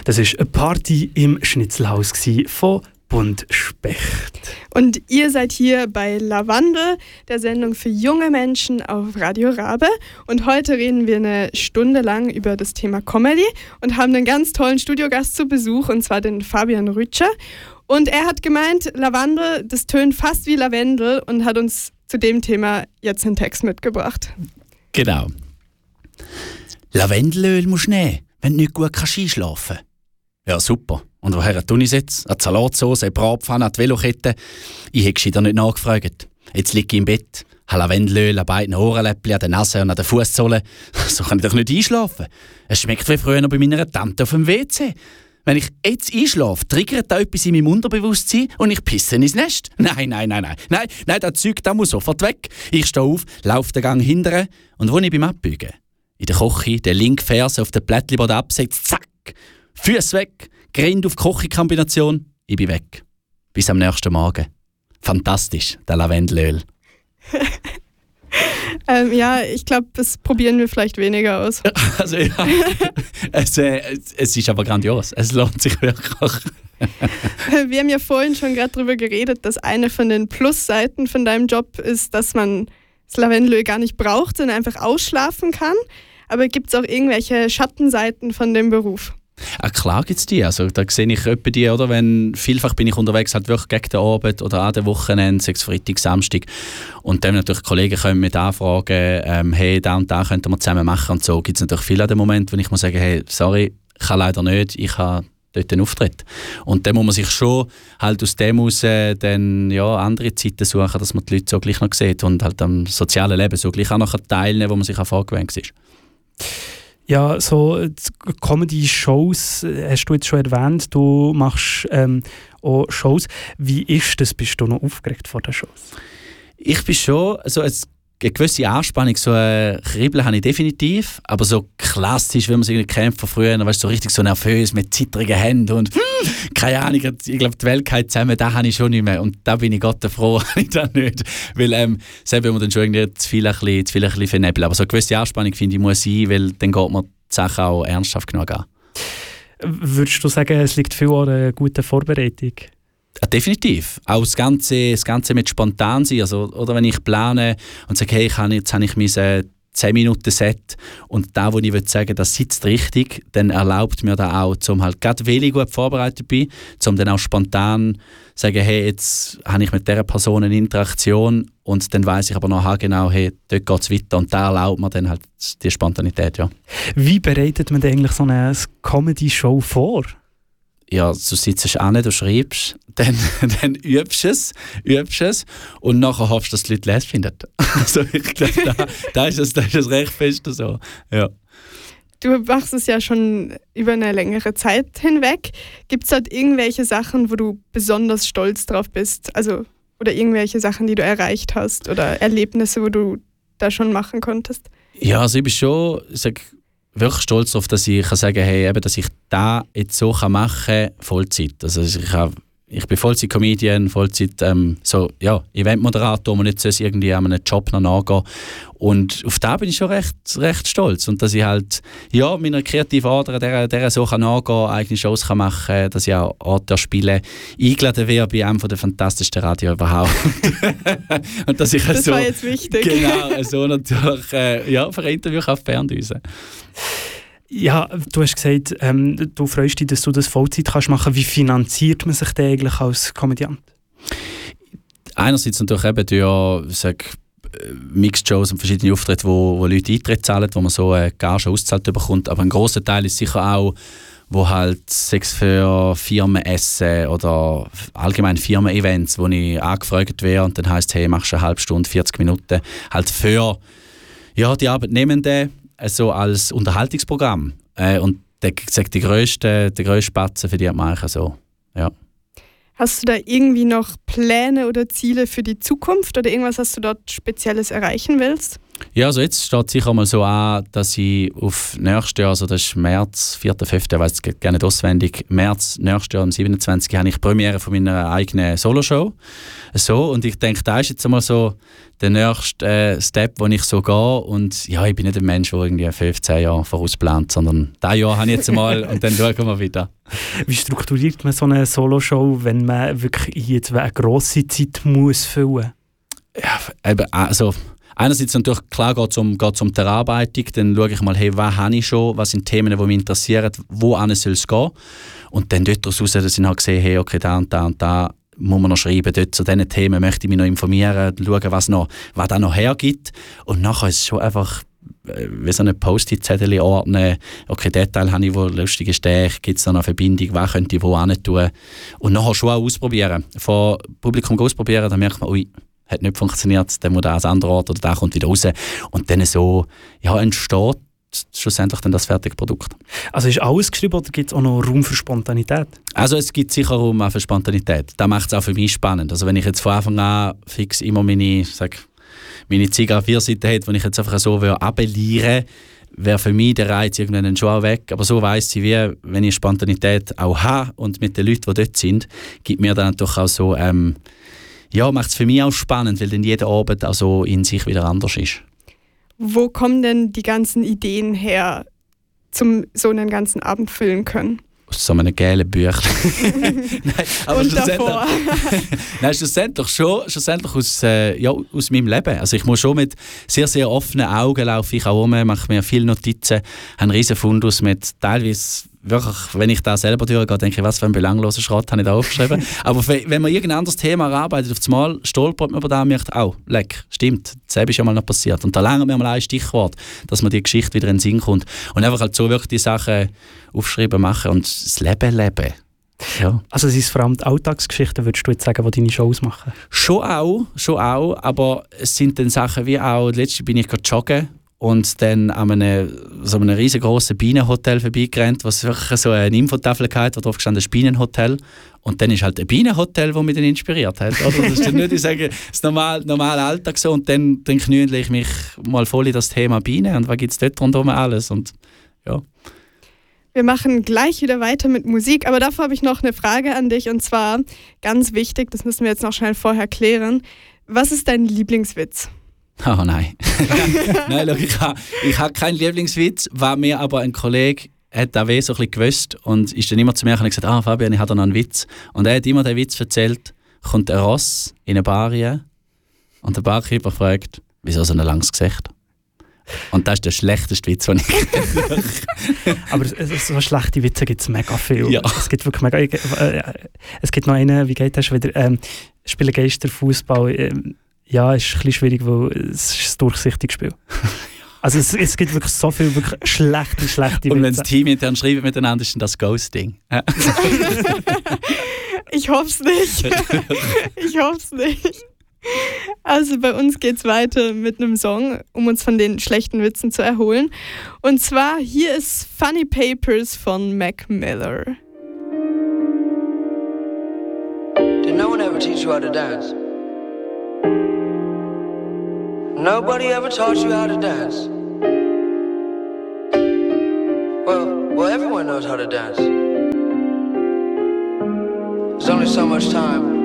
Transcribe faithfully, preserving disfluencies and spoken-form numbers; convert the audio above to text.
Das war eine Party im Schnitzelhaus von Bund Specht. Und ihr seid hier bei Lavandel, der Sendung für junge Menschen auf Radio Rabe. Und heute reden wir eine Stunde lang über das Thema Comedy und haben einen ganz tollen Studiogast zu Besuch, und zwar den Fabian Rütscher. Und er hat gemeint, Lavandel, das tönt fast wie Lavendel, und hat uns zu dem Thema jetzt einen Text mitgebracht. Genau. Lavendelöl musst du nehmen, wenn du nicht gut kannst einschlafen. Ja, super. Und woher tue ich es jetzt? Eine Salatsauce, eine Bratpfanne, eine Velokette? Ich hätte gescheiter nicht nachgefragt. Jetzt liege ich im Bett, habe Lavendelöl an beiden Ohrenläppchen, an der Nase und an den Fußsohlen. So kann ich doch nicht einschlafen. Es schmeckt wie früher noch bei meiner Tante auf dem W C. Wenn ich jetzt einschlafe, triggert da etwas in meinem Unterbewusstsein und ich pisse ins Nest. Nein, nein, nein, nein. Nein, nein, das Zeug das muss sofort weg. Ich stehe auf, laufe den Gang hinterher und wo ich beim Abbeugen? In der Küche, den linken Ferse auf den Plättchenboden absetzt, zack, Füße weg, Grind auf die Kochkombination, ich bin weg. Bis am nächsten Morgen. Fantastisch, der Lavendelöl. ähm, ja, ich glaube, das probieren wir vielleicht weniger aus. Also ja, es, äh, es ist aber grandios. Es lohnt sich wirklich. Wir haben ja vorhin schon gerade darüber geredet, dass eine von den Plusseiten von deinem Job ist, dass man das Lavendelöl gar nicht braucht, sondern einfach ausschlafen kann. Aber gibt es auch irgendwelche Schattenseiten von dem Beruf? Ah, klar gibt es die. Also, da sehe ich etwa die, oder? Wenn, vielfach bin ich unterwegs, halt wirklich gegen den Abend oder an den Wochenenden, sechs Freitag, Samstag. Und dann natürlich Kollegen können mit anfragen, ähm, hey, da und da könnten wir zusammen machen. Und so gibt es natürlich viele an dem Moment, wo ich muss sagen, hey, sorry, ich kann leider nicht, ich habe dort einen Auftritt. Und dann muss man sich schon halt aus dem heraus äh, dann, ja, andere Zeiten suchen, dass man die Leute so gleich noch sieht und halt am sozialen Leben so gleich auch noch teilnehmen, wo man sich auch vorgewöhnt ist. Ja, so Comedy-Shows hast du jetzt schon erwähnt. Du machst ähm, auch Shows. Wie ist das? Bist du noch aufgeregt vor den Shows? Ich bin schon, also eine gewisse Anspannung, so ein Kribbeln habe ich definitiv, aber so klassisch, wie man es irgendwie kennt von früher, weißt, so richtig so nervös mit zittrigen Händen und hm, keine Ahnung, ich glaube, die Welt geht zusammen, das habe ich schon nicht mehr und da bin ich Gott froh, habe ich das nicht, weil ähm, selbst wenn man dann schon irgendwie zu viel ein bisschen, zu viel ein bisschen vernebelt, aber so eine gewisse Anspannung, finde ich, muss sein, weil dann geht man die Sache auch ernsthaft genug an. Würdest du sagen, es liegt viel an einer guten Vorbereitung? Ja, definitiv. Auch das Ganze, das Ganze mit spontan sein. Also, oder wenn ich plane und sage, hey, ich habe, jetzt habe ich mein äh, zehn Minuten Set und da, wo ich will sagen, das sitzt richtig, dann erlaubt mir das auch, um halt gerade wenig gut vorbereitet bin, um dann auch spontan sagen, hey, jetzt habe ich mit dieser Person eine Interaktion und dann weiss ich aber nachher genau, hey, dort geht es weiter und da erlaubt mir dann halt die Spontanität, ja. Wie bereitet man denn eigentlich so eine Comedy-Show vor? Ja, du sitzt an, du schreibst, dann, dann übst du es, übst es und nachher hoffst du, dass die Leute es finden. Also ich glaube, da, da, ist es, da ist es recht fest so. Ja. Du machst es ja schon über eine längere Zeit hinweg. Gibt es dort irgendwelche Sachen, wo du besonders stolz drauf bist? Also, oder irgendwelche Sachen, die du erreicht hast oder Erlebnisse, wo du da schon machen konntest? Ja, also ich bin schon, ich sag, wirklich stolz darauf, dass ich kann sagen, hey, eben, dass ich das jetzt so machen kann, Vollzeit. Also ich, habe, ich bin Vollzeit-Comedian, Vollzeit ähm, so, ja, Eventmoderator, und nicht so irgendwie an einem Job noch nachgehen. Und auf das bin ich schon recht, recht stolz. Und dass ich halt ja, meiner kreativen Ader, der, der so kann nachgehen, eigene Shows kann machen kann, dass ich auch Orte spiele, eingeladen werde bei einem der fantastischsten Radio überhaupt. Und dass ich das so, war jetzt wichtig. Genau, so natürlich äh, ja, für ein Interview auf Ferndüsen. Ja, du hast gesagt, ähm, du freust dich, dass du das Vollzeit kannst machen. Wie finanziert man sich denn eigentlich als Komödiant? Einerseits natürlich eben durch sag, Mixed-Shows und verschiedene Auftritte, wo, wo Leute Eintritt zahlen, wo man so eine Gage ausgezahlt bekommt. Aber ein grosser Teil ist sicher auch, wo halt sechs für Firmenessen oder allgemein Firmen-Events, wo ich angefragt werde und dann heisst, hey, machst du eine halbe Stunde, vierzig Minuten, halt für ja, die Arbeitnehmenden, so als Unterhaltungsprogramm. Äh, und der, sag, die grösste, der grösste Batzen verdient man eigentlich so. Ja. Hast du da irgendwie noch Pläne oder Ziele für die Zukunft oder irgendwas, was du dort Spezielles erreichen willst? Ja, also jetzt steht sicher mal so an, dass ich auf nächstes Jahr, also das ist März, vierter fünfter ich weiss es gar nicht auswendig, März nächstes Jahr am siebenundzwanzigsten habe ich die Premiere von meiner eigenen Soloshow. So, und ich denke, da ist jetzt einmal so der nächste äh, Step, wo ich so gehe. Und ja, ich bin nicht ein Mensch, der irgendwie fünfzehn Jahre vorausplant, sondern dieses Jahr habe ich jetzt einmal und dann schauen wir wieder. Wie strukturiert man so eine Soloshow, wenn man wirklich jetzt eine grosse Zeit muss füllen? Ja, eben, also einerseits natürlich, klar geht es um, geht's um die Erarbeitung, dann schaue ich mal, hey, was habe ich schon, was sind Themen, die mich interessieren, wo soll es gehen. Und dann dort daraus, dass ich halt gesehen, hey, okay, da und da und da muss man noch schreiben, dort zu diesen Themen möchte ich mich noch informieren, schauen, was, noch, was da noch hergibt. Und nachher ist es schon einfach wie so ein Post-it-Zettel ordnen, okay, den Teil habe ich, wo lustig ist, gibt es da noch eine Verbindung, was könnte ich wo hin tun. Und nachher schon auch ausprobieren. Vor Publikum ausprobieren, dann merkt man, ui, hat nicht funktioniert, dann muss da ein anderer Ort oder der kommt wieder raus. Und dann so ja, entsteht schlussendlich dann das fertige Produkt. Also ist alles geschrieben oder gibt es auch noch Raum für Spontanität? Also es gibt sicher Raum auch für Spontanität. Das macht es auch für mich spannend. Also wenn ich jetzt von Anfang an fix immer meine, sag, meine Ziga vier Seiten hätte, die ich jetzt einfach so abeliere, wäre für mich der Reiz irgendwann schon auch weg. Aber so weiss sie, wie, wenn ich Spontanität auch habe und mit den Leuten, die dort sind, gibt mir dann natürlich auch so, ähm, ja, macht es für mich auch spannend, weil dann jeder Abend auch so in sich wieder anders ist. Wo kommen denn die ganzen Ideen her, zum so einen ganzen Abend füllen können? Aus so einem gelben Büchlein. Nein, aber und davor? Nein, schlussendlich schon, schlussendlich aus, äh, ja, aus meinem Leben. Also ich muss schon mit sehr, sehr offenen Augen laufen ich auch rum, mache mir viele Notizen, habe einen riesen Fundus mit teilweise wirklich, wenn ich da selber durchgehe, denke ich, was für ein belangloser Schrott habe ich da aufgeschrieben. Aber wenn man irgendein anderes Thema erarbeitet, auf das Mal stolpert man über das und merkt, oh, leck, stimmt, das ist ja mal noch passiert. Und da lernen wir mal ein Stichwort, dass man die Geschichte wieder in den Sinn kommt. Und einfach halt so wirklich die Sachen aufschreiben, machen und das Leben leben. Ja. Also es ist vor allem die Alltagsgeschichten, würdest du jetzt sagen, die deine Shows machen? Schon auch, schon auch, aber es sind dann Sachen wie auch, letztens bin ich gerade joggen und dann an einem, so einem riesengroßen Bienenhotel vorbeigerannt, was wirklich so eine Infotafel hatte, wo drauf gestanden ist Bienenhotel. Und dann ist halt ein Bienenhotel, das mich dann inspiriert hat. Oder? Das ist nicht, ich sage, das normale, normale Alltag so. Und dann, dann knündle ich mich mal voll in das Thema Bienen. Und was gibt es dort rundherum alles? Und, ja. Wir machen gleich wieder weiter mit Musik, aber davor habe ich noch eine Frage an dich. Und zwar, ganz wichtig, das müssen wir jetzt noch schnell vorher klären. Was ist dein Lieblingswitz? Oh nein. Nein, schau, ich habe ich ha keinen Lieblingswitz, war mir aber ein Kollege, hat da weh so ein bisschen gewusst und ist dann immer zu mir und hat gesagt, ah Fabian, ich habe da noch einen Witz. Und er hat immer den Witz erzählt, kommt ein Ross in eine Bar rein und der Barkeeper fragt, wieso so ein langes Gesicht? Und das ist der schlechteste Witz, den ich kenne. Aber so schlechte Witze gibt es mega viel. Ja. Es gibt wirklich mega... Äh, es gibt noch einen, wie geht das schon wieder? Ähm, spielen Geister Fußball. Ähm, ja, ist ein bisschen schwierig, weil es ist ein durchsichtiges Spiel. Also es, es gibt wirklich so viele wirklich schlechte, schlechte Witze. Und wenn das Team intern schreibt miteinander, ist dann das Ghosting. Ich hoffe es nicht. Ich hoffe es nicht. Also bei uns geht's weiter mit einem Song, um uns von den schlechten Witzen zu erholen. Und zwar hier ist Funny Papers von Mac Miller. Did no one ever teach you how to dance? Nobody ever taught you how to dance? Well, well, everyone knows how to dance. There's only so much time